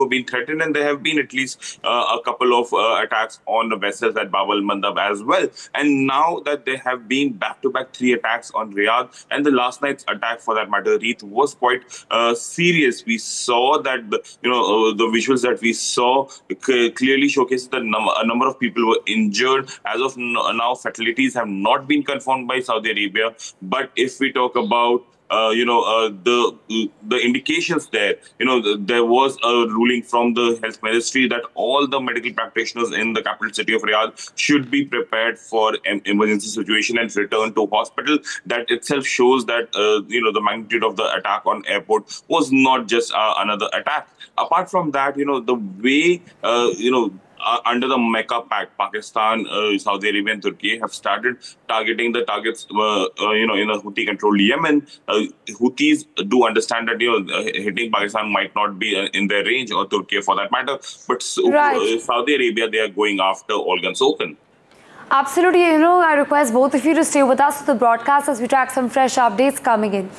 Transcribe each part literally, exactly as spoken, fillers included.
been threatened, and there have been at least uh, a couple of uh, attacks on the vessels at Bab al Mandab as well. And now that there have been back-to-back three attacks on Riyadh, and the last night's attack, for that matter, Reeth, was quite uh, serious. We saw that the, you know uh, the visuals that we saw clearly showcases that num a number of people were injured. As of now, fatalities have not been confirmed by Saudi Arabia. But if we talk about Uh, you know, uh, the the indications there, you know, the, there was a ruling from the health ministry that all the medical practitioners in the capital city of Riyadh should be prepared for an emergency situation and return to hospital. That itself shows that, uh, you know, the magnitude of the attack on airport was not just uh, another attack. Apart from that, you know, the way, uh, you know, Uh, under the Mecca Pact, Pakistan, uh, Saudi Arabia, and Turkey have started targeting the targets, uh, uh, you know, in a Houthi-controlled Yemen. Uh, Houthis do understand that, you know, uh, hitting Pakistan might not be uh, in their range, or Turkey for that matter. But so, right. uh, Saudi Arabia, they are going after all guns open. Absolutely. You know, I request both of you to stay with us to the broadcast as we track some fresh updates coming in.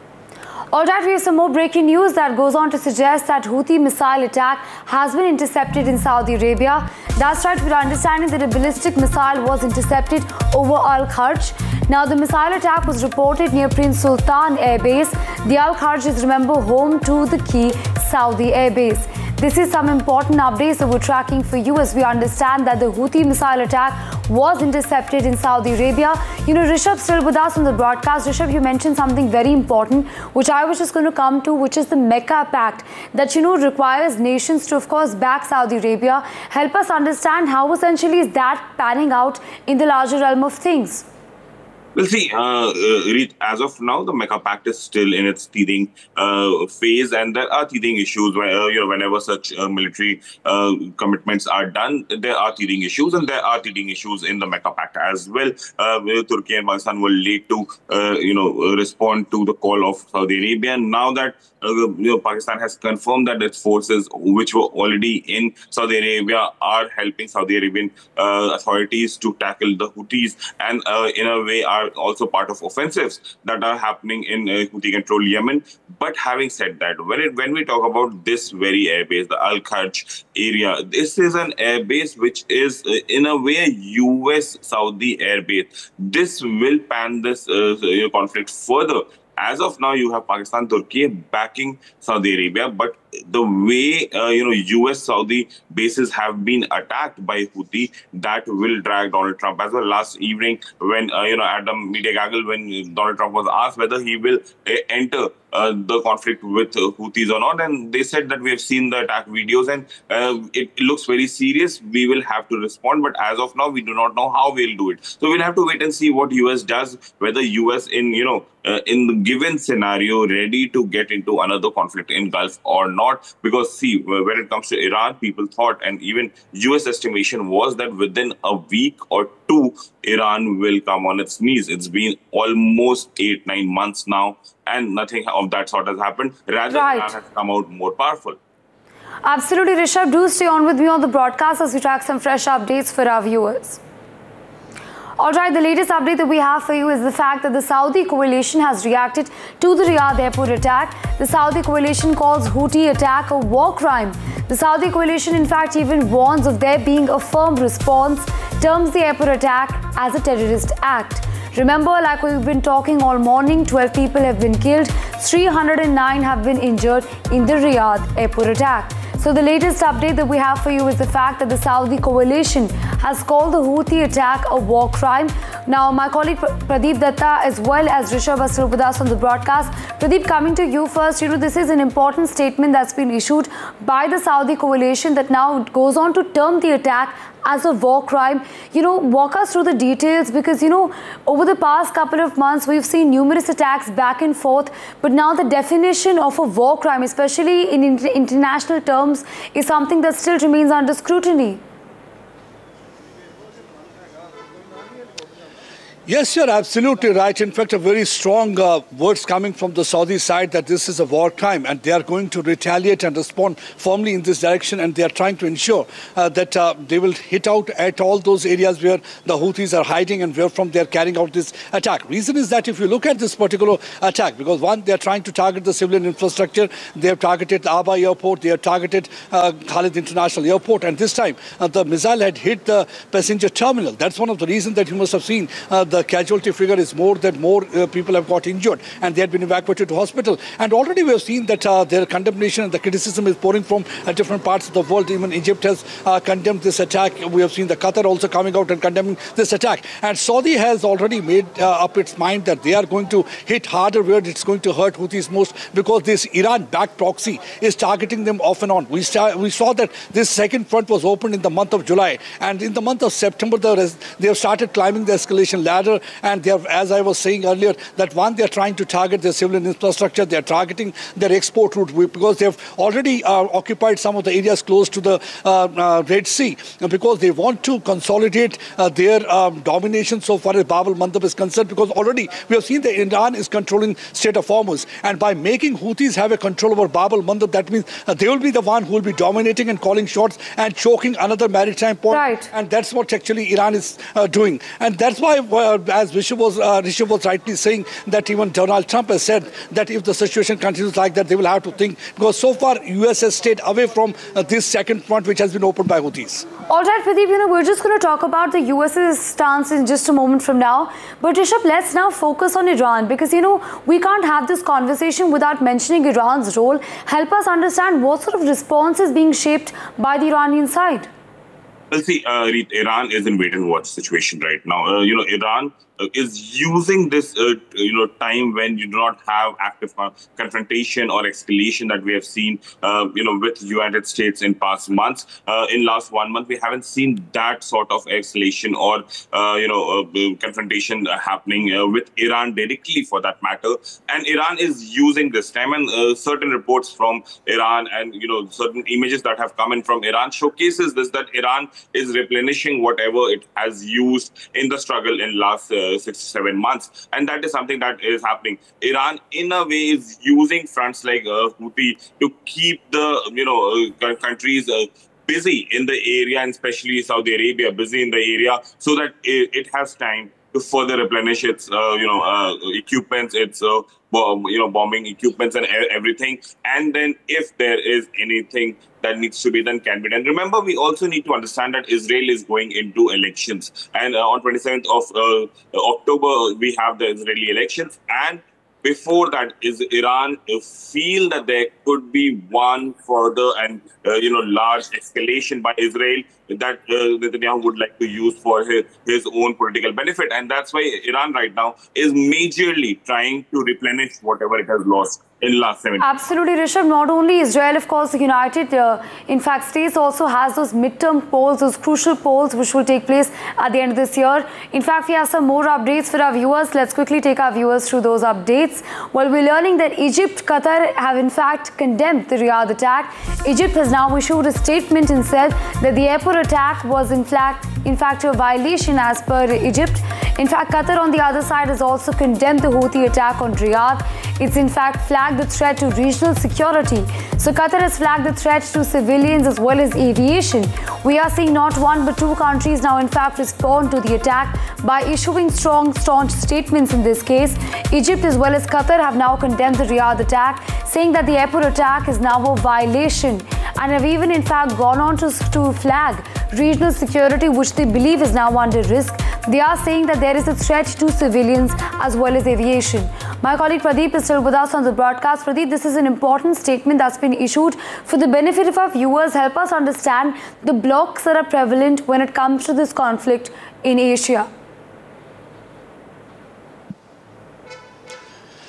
All right, we have some more breaking news that goes on to suggest that Houthi missile attack has been intercepted in Saudi Arabia. That's right, we're understanding that a ballistic missile was intercepted over Al-Kharj. Now, the missile attack was reported near Prince Sultan Air Base. The Al-Kharj is, remember, home to the key Saudi Air Base. This is some important updates that we're tracking for you as we understand that the Houthi missile attack was intercepted in Saudi Arabia. You know, Rishabh still with us on the broadcast. Rishabh, you mentioned something very important, which I was just going to come to, which is the Mecca Pact that, you know, requires nations to, of course, back Saudi Arabia. Help us understand how essentially is that panning out in the larger realm of things. We'll see. Uh, uh, as of now, the Mecca Pact is still in its teething uh, phase, and there are teething issues. Where, uh, you know, whenever such uh, military uh, commitments are done, there are teething issues, and there are teething issues in the Mecca Pact as well. Uh, Turkey and Pakistan were late to, uh, you know, respond to the call of Saudi Arabia. Now that uh, you know, Pakistan has confirmed that its forces, which were already in Saudi Arabia, are helping Saudi Arabian uh, authorities to tackle the Houthis, and uh, in a way are also part of offensives that are happening in uh, Houthi-controlled Yemen. But having said that, when it, when we talk about this very airbase, the Al-Kharj area, this is an airbase which is uh, in a way U S Saudi airbase. This will pan this uh, conflict further. As of now, you have Pakistan, Turkey backing Saudi Arabia, but the way uh, you know U S Saudi bases have been attacked by Houthi, that will drag Donald Trump as well. Last evening, when uh, you know at the media gaggle, when Donald Trump was asked whether he will uh, enter uh, the conflict with uh, Houthis or not, and they said that we have seen the attack videos and uh, it, it looks very serious. We will have to respond, but as of now, we do not know how we'll do it. So we'll have to wait and see what U S does. Whether U S in you know uh, in the given scenario ready to get into another conflict in Gulf or not. Not because, see, when it comes to Iran, people thought, and even U S estimation was that within a week or two, Iran will come on its knees. It's been almost eight, nine months now, and nothing of that sort has happened. Rather, right. Iran has come out more powerful. Absolutely, Rishabh. Do stay on with me on the broadcast as we track some fresh updates for our viewers. All right, the latest update that we have for you is the fact that the Saudi coalition has reacted to the Riyadh airport attack. The Saudi coalition calls Houthi attack a war crime. The Saudi coalition, in fact, even warns of there being a firm response, terms the airport attack as a terrorist act. Remember, like we've been talking all morning, twelve people have been killed, three hundred nine have been injured in the Riyadh airport attack. So the latest update that we have for you is the fact that the Saudi coalition has called the Houthi attack a war crime. Now, my colleague Pradeep Datta as well as Rishabh are still with us on the broadcast. Pradeep, coming to you first, you know, this is an important statement that's been issued by the Saudi coalition that now goes on to term the attack as a war crime. You know, walk us through the details, because, you know, over the past couple of months, we've seen numerous attacks back and forth. But now the definition of a war crime, especially in inter international terms, is something that still remains under scrutiny. Yes, you're absolutely right. In fact, a very strong uh, words coming from the Saudi side that this is a war crime and they are going to retaliate and respond firmly in this direction, and they are trying to ensure uh, that uh, they will hit out at all those areas where the Houthis are hiding and where from they are carrying out this attack. Reason is that if you look at this particular attack, because one, they are trying to target the civilian infrastructure, they have targeted Aba Airport, they have targeted uh, Khalid International Airport, and this time uh, the missile had hit the passenger terminal. That's one of the reasons that you must have seen uh, the casualty figure is more that more uh, people have got injured and they had been evacuated to hospital. And already we have seen that uh, their condemnation and the criticism is pouring from uh, different parts of the world. Even Egypt has uh, condemned this attack. We have seen the Qatar also coming out and condemning this attack. And Saudi has already made uh, up its mind that they are going to hit harder where it's going to hurt Houthis most, because this Iran-backed proxy is targeting them off and on. We, we saw that this second front was opened in the month of July, and in the month of September they have started climbing the escalation ladder. And they have, as I was saying earlier, that one, they are trying to target their civilian infrastructure, they are targeting their export route, because they have already uh, occupied some of the areas close to the uh, uh, Red Sea, because they want to consolidate uh, their um, domination so far as Bab al-Mandab is concerned, because already we have seen that Iran is controlling Strait of Hormuz, and by making Houthis have a control over Bab al-Mandab, that means uh, they will be the one who will be dominating and calling shots and choking another maritime port. Right. And that's what actually Iran is uh, doing. And that's why uh, as Rishabh was, uh, Rishabh was rightly saying, that even Donald Trump has said that if the situation continues like that, they will have to think, because so far U S has stayed away from uh, this second front which has been opened by Houthis. All right, Pradeep, you know, we're just going to talk about the U S's stance in just a moment from now. But Rishabh, let's now focus on Iran, because, you know, we can't have this conversation without mentioning Iran's role. Help us understand what sort of response is being shaped by the Iranian side. Well, see, uh, Iran is in wait-and-watch situation right now. Uh, you know, Iran uh, is using this, uh, you know, time when you do not have active uh, confrontation or escalation that we have seen, uh, you know, with United States in past months. Uh, in last one month, we haven't seen that sort of escalation or, uh, you know, uh, confrontation uh, happening uh, with Iran directly, for that matter. And Iran is using this time, and uh, certain reports from Iran and, you know, certain images that have come in from Iran showcases this, that Iran is replenishing whatever it has used in the struggle in last uh, six to seven months. And that is something that is happening. Iran, in a way, is using fronts like uh, Houthi to keep the, you know, uh, countries uh, busy in the area, and especially Saudi Arabia busy in the area, so that it, it has time to further replenish its, uh, you know, uh, equipments, its, uh, bomb, you know, bombing equipments and everything. And then if there is anything that needs to be done, can be done. Remember, we also need to understand that Israel is going into elections. And uh, on twenty-seventh of uh, October, we have the Israeli elections. And before that, is Iran feel that there could be one further and, uh, you know, large escalation by Israel that uh, Netanyahu would like to use for his, his own political benefit. And that's why Iran right now is majorly trying to replenish whatever it has lost in last seven years. Absolutely, Rishabh. Not only Israel, of course, the United, uh, in fact, States also has those midterm polls, those crucial polls which will take place at the end of this year. In fact, we have some more updates for our viewers. Let's quickly take our viewers through those updates. Well, we're learning that Egypt, Qatar have in fact condemned the Riyadh attack. Egypt has now issued a statement and said that the airport attack was in fact, in fact a violation as per Egypt. In fact, Qatar on the other side has also condemned the Houthi attack on Riyadh. It's in fact flagged the threat to regional security. So Qatar has flagged the threat to civilians as well as aviation. We are seeing not one but two countries now in fact respond to the attack by issuing strong, staunch statements in this case. Egypt as well as Qatar have now condemned the Riyadh attack, saying that the airport attack is now a violation, and have even in fact gone on to, to flag regional security, which they believe is now under risk. They are saying that there is a threat to civilians as well as aviation. My colleague Pradeep is still with us on the broadcast. Pradeep, this is an important statement that's been issued. For the benefit of our viewers, help us understand the blocks that are prevalent when it comes to this conflict in Asia.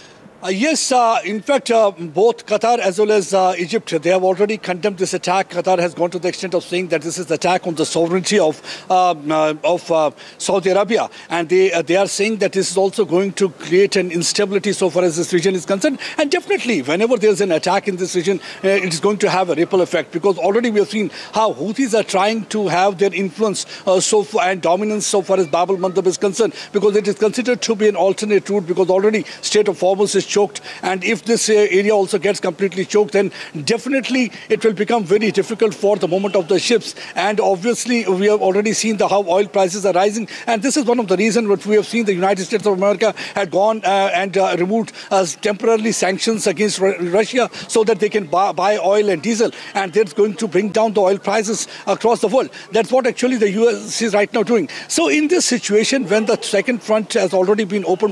Uh, yes, uh, in fact, uh, both Qatar as well as uh, Egypt, they have already condemned this attack. Qatar has gone to the extent of saying that this is an attack on the sovereignty of uh, uh, of uh, Saudi Arabia, and they uh, they are saying that this is also going to create an instability so far as this region is concerned. And definitely, whenever there is an attack in this region, uh, it is going to have a ripple effect, because already we have seen how Houthis are trying to have their influence uh, so far and dominance so far as Bab al-Mandab is concerned, because it is considered to be an alternate route, because already Strait of Hormuz is choked, and if this uh, area also gets completely choked, then definitely it will become very difficult for the movement of the ships. And obviously we have already seen the how oil prices are rising, and this is one of the reasons which we have seen the United States of America had gone uh, and uh, removed uh, temporarily sanctions against R Russia so that they can buy, buy oil and diesel, and that's going to bring down the oil prices across the world. That's what actually the U S is right now doing. So in this situation, when the second front has already been opened